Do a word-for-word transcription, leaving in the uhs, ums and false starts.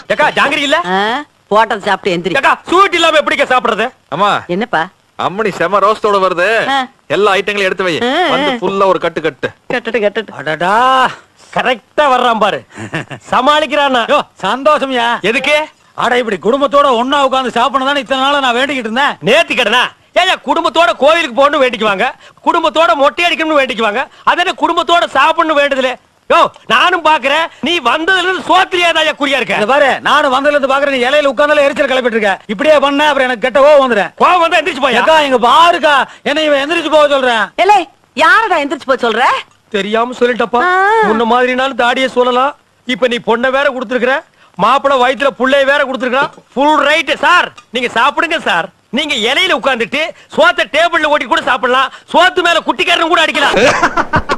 ஏக்கா ஜாங்கிரி இல்ல போட்டது சாப்பிட்டு எந்திரி. ஏக்கா ஸ்வீட் இல்லாம எப்படிக்கா சாப்பிடுறது? அம்மா என்னப்பா அம்மணி செம ரோஸ்டோட வருது. எல்லா ஐட்டங்களையும் எடுத்து வை. வந்து ஃபுல்லா ஒரு கட்டு கட்டு. கட்டுட்டு கட்டுட்டு. அடடா கரெக்டா வர்றான் பாரு. சமாளிக்கிறானா? யோ சந்தோஷம்யா. எதுக்கு? அட இப்படி குடும்பத்தோட ஒண்ணா உட்கார்ந்து சாப்பிடணும் இத்தனை நாளா நான் வேண்டிக்கிட்டு இருந்தேன். நேத்தி கடனா? ஏயா குடும்பத்தோட கோயிலுக்கு போகணும் வேண்டிக்குவாங்க, குடும்பத்தோட மொட்டை அடிக்கணும்னு வேண்டிக்குவாங்க, அதே குடும்பத்தோட சாப்பிடணும் வேண்டுதல. யோ நானும் பாக்குறேன், நீ வந்ததுல இருந்து சோத்திரியாதாயா குறியா இருக்க. இத பாரு, நானும் வந்ததுல இருந்து பாக்குறேன், நீ இலையில உட்கார்ந்தால எரிச்சல் கிளப்பிட்டு இருக்க. இப்படியே பண்ண அப்புறம் எனக்கு கெட்ட கோவம் வந்துடும். கோவம் வந்தா எந்திரிச்சு போயா. அக்கா இங்க பாருக்கா, என்ன இவன் எந்திரிச்சு போக சொல்றேன். ஏலே யாரடா எந்திரிச்சு போக சொல்ற? தெரியாம சொல்லிட்டப்பா. முன்ன மாதிரினாலும் தாடியே சொல்லலாம். இப்ப நீ பொண்ணை வேற கொடுத்துருக்க, மாப்பிள வயித்துல புள்ளைய வேற கொடுத்துருக்கான். Full right sir. நீங்க சாப்பிடுங்க சார். நீங்க இலையில உட்கார்ந்துட்டு சோத்த டேபிள்ல ஓட்டி கூட சாப்பிடலாம். சோத்து மேல குட்டிக்காரன் கூட அடிக்கலாம்.